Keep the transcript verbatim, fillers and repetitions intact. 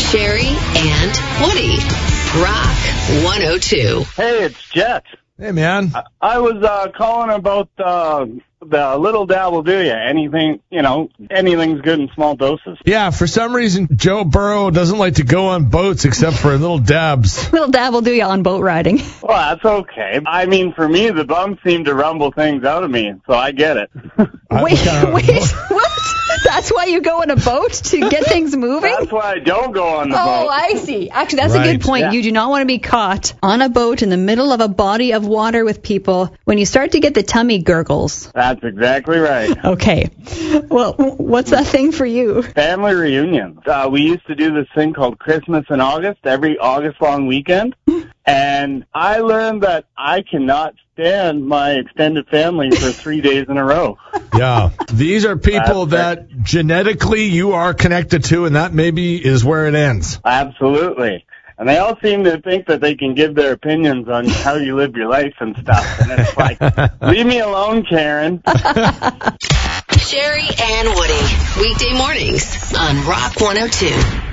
Sherry and Woody. Rock one oh two. Hey, it's Jet. Hey, man. I, I was uh, calling about uh, the little dabble do ya. Anything, you know, anything's good in small doses. Yeah, for some reason, Joe Burrow doesn't like to go on boats except for little dabs. Little dab will do you on boat riding. Well, that's okay. I mean, for me, the bums seem to rumble things out of me, so I get it. Wait, wait, what? That's why you go on a boat, to get things moving? That's why I don't go on the oh, boat. Oh, I see. Actually, that's Right. a good point. Yeah. You do not want to be caught on a boat in the middle of a body of water with people when you start to get the tummy gurgles. That's exactly right. Okay. Well, what's that thing for you? Family reunions. Uh, we used to do this thing called Christmas in August, every August-long weekend. And I learned that I cannot stand my extended family for three days in a row. Yeah. These are people That's that genetically you are connected to, and that maybe is where it ends. Absolutely. And they all seem to think that they can give their opinions on how you live your life and stuff. And it's like, leave me alone, Karen. Sherry and Woody. Weekday mornings on Rock one oh two.